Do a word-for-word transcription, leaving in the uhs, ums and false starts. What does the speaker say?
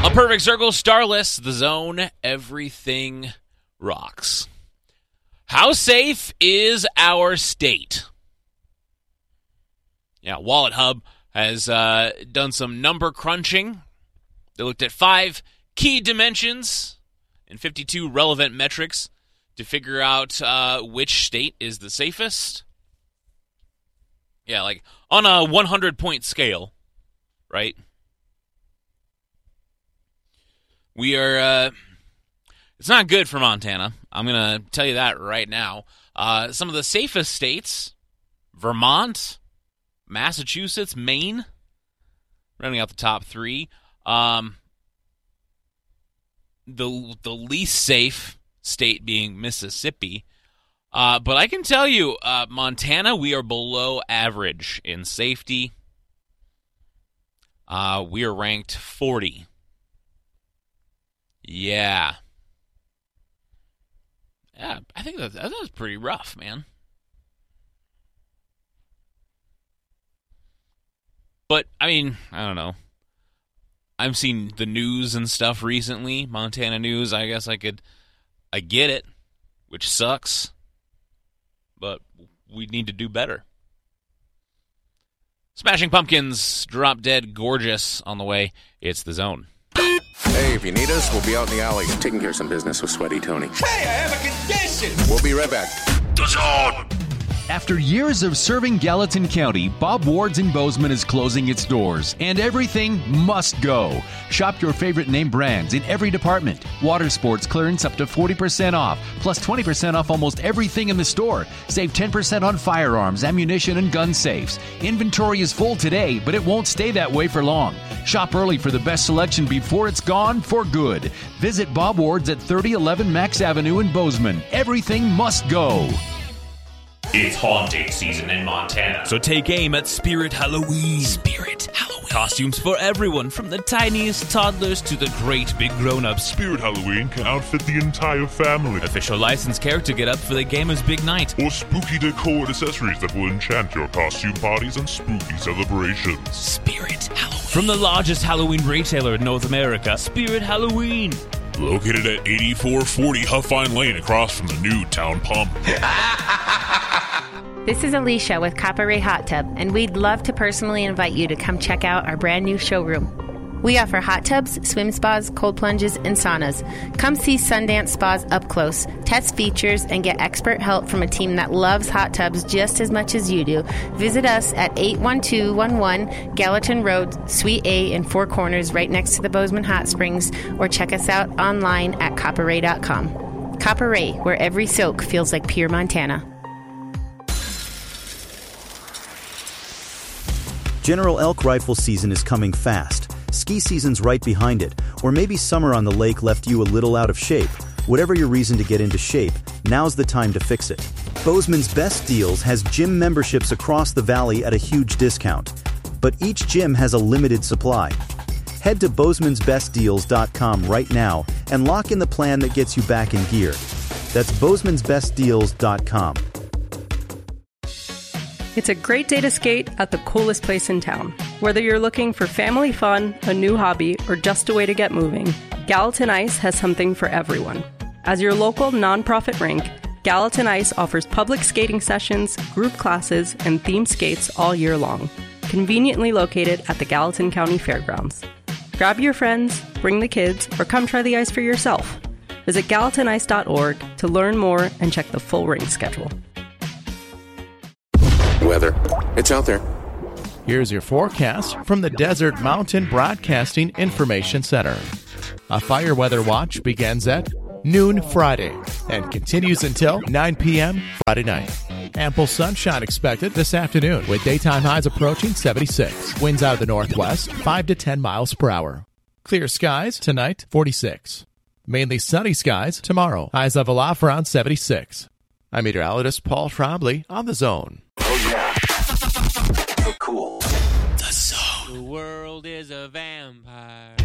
A perfect circle, Starless, The Zone, everything rocks. How safe is our state? Yeah, Wallet Hub has uh, done some number crunching. They looked at five key dimensions and fifty-two relevant metrics to figure out uh, which state is the safest. Yeah, like on a one hundred point scale, right? We are, uh, it's not good for Montana. I'm going to tell you that right now. Uh, some of the safest states, Vermont, Massachusetts, Maine, running out the top three. Um, the the least safe state being Mississippi. Uh, but I can tell you, uh, Montana, we are below average in safety. Uh, we are ranked forty. Yeah. Yeah, I think that, that was pretty rough, man. But, I mean, I don't know. I've seen the news and stuff recently, Montana news. I guess I could, I get it, which sucks. But we need to do better. Smashing Pumpkins, Drop Dead Gorgeous on the way. It's The Zone. Hey, if you need us, we'll be out in the alley taking care of some business with Sweaty Tony. Hey, I have a condition! We'll be right back. The Zone! After years of serving Gallatin County, Bob Ward's in Bozeman is closing its doors, and everything must go. Shop your favorite name brands in every department. Water sports clearance up to forty percent off, plus twenty percent off almost everything in the store. Save ten percent on firearms, ammunition, and gun safes. Inventory is full today, but it won't stay that way for long. Shop early for the best selection before it's gone for good. Visit Bob Ward's at thirty eleven Max Avenue in Bozeman. Everything must go. It's haunting season in Montana. So take aim at Spirit Halloween. Spirit Halloween. Costumes for everyone, from the tiniest toddlers to the great big grown-ups. Spirit Halloween can outfit the entire family. Official licensed character get up for the gamer's big night. Or spooky decor and accessories that will enchant your costume parties and spooky celebrations. Spirit Halloween. From the largest Halloween retailer in North America, Spirit Halloween. Located at eighty-four forty Huffine Lane across from the new town pump. This is Alicia with Copper Ray Hot Tub, and we'd love to personally invite you to come check out our brand new showroom. We offer hot tubs, swim spas, cold plunges, and saunas. Come see Sundance Spas up close, test features, and get expert help from a team that loves hot tubs just as much as you do. Visit us at eight one two one one Gallatin Road, Suite A in Four Corners, right next to the Bozeman Hot Springs, or check us out online at copper ray dot com. Copper Ray, where every soak feels like pure Montana. General elk rifle season is coming fast. Ski season's right behind it. Or maybe summer on the lake left you a little out of shape. Whatever your reason to get into shape, now's the time to fix it. Bozeman's Best Deals has gym memberships across the valley at a huge discount. But each gym has a limited supply. Head to Bozemans Best Deals dot com right now and lock in the plan that gets you back in gear. That's Bozemans Best Deals dot com. It's a great day to skate at the coolest place in town. Whether you're looking for family fun, a new hobby, or just a way to get moving, Gallatin Ice has something for everyone. As your local nonprofit rink, Gallatin Ice offers public skating sessions, group classes, and themed skates all year long, conveniently located at the Gallatin County Fairgrounds. Grab your friends, bring the kids, or come try the ice for yourself. Visit gallatin ice dot org to learn more and check the full rink schedule. Weather. It's out there. Here's your forecast from the Desert Mountain Broadcasting Information Center. A fire weather watch begins at noon Friday and continues until nine p.m. Friday night. Ample sunshine expected this afternoon with daytime highs approaching seventy-six. Winds out of the northwest, five to ten miles per hour. Clear skies tonight, forty-six. Mainly sunny skies tomorrow. Highs level off around seventy-six. I'm meteorologist Paul Trombley on The Zone. Oh, yeah. So cool. The Zone. The world is a vampire.